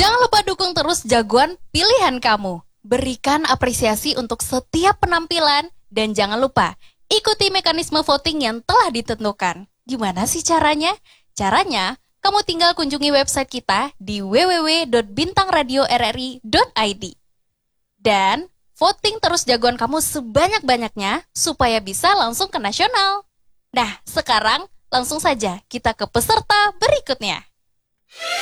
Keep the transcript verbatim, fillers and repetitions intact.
Jangan lupa dukung terus jagoan pilihan kamu. Berikan apresiasi untuk setiap penampilan dan jangan lupa ikuti mekanisme voting yang telah ditentukan. Gimana sih caranya? Caranya, kamu tinggal kunjungi website kita di w w w dot bintang radio r r i dot i d. Dan voting terus jagoan kamu sebanyak-banyaknya supaya bisa langsung ke nasional. Nah, sekarang langsung saja kita ke peserta berikutnya.